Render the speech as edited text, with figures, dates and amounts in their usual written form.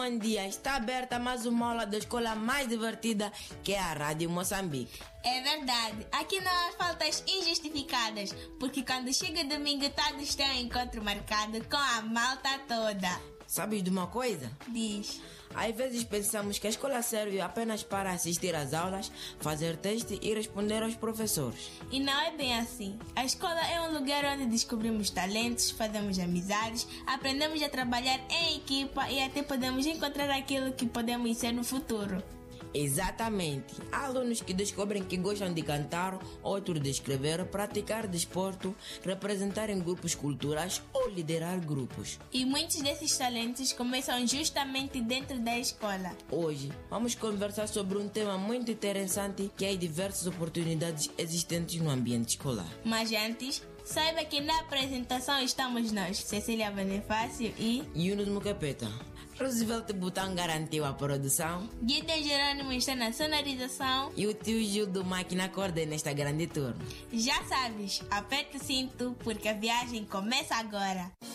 Bom dia, está aberta mais uma aula da escola mais divertida, que é a Rádio Moçambique. É verdade, aqui não há faltas injustificadas, porque quando chega domingo todos têm um encontro marcado com a malta toda. Sabes de uma coisa? Diz. Às vezes pensamos que a escola serve apenas para assistir às aulas, fazer teste e responder aos professores. E não é bem assim. A escola é um lugar onde descobrimos talentos, fazemos amizades, aprendemos a trabalhar em equipa e até podemos encontrar aquilo que podemos ser no futuro. Exatamente. Há alunos que descobrem que gostam de cantar, outros de escrever, praticar desporto, representar em grupos culturais ou liderar grupos. E muitos desses talentos começam justamente dentro da escola. Hoje vamos conversar sobre um tema muito interessante, que é as diversas oportunidades existentes no ambiente escolar. Mas antes, saiba que na apresentação estamos nós, Cecília Bonifácio e Yunus Mukapeta. Roosevelt Butão garantiu a produção. Gideon Jerônimo está na sonorização. E o tio Gil do Máquina coordena esta grande turma. Já sabes, aperta o cinto porque a viagem começa agora.